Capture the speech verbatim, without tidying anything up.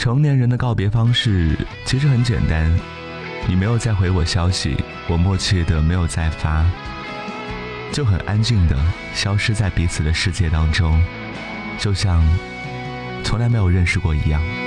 成年人的告别方式其实很简单，你没有再回我消息，我默契的没有再发，就很安静的消失在彼此的世界当中，就像从来没有认识过一样。